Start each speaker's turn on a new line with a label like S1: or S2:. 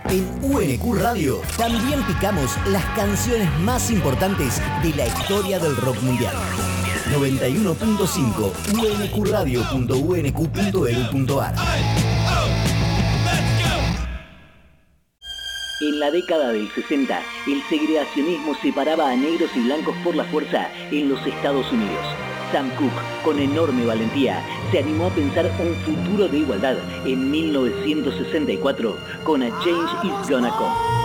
S1: En UNQ Radio también picamos las canciones más importantes de la historia del rock mundial. 91.5 unqradio.unq.edu.ar. En la década del 60, el segregacionismo separaba a negros y blancos por la fuerza en los Estados Unidos. Sam Cooke, con enorme valentía, se animó a pensar un futuro de igualdad en 1964 con A Change Is Gonna Come.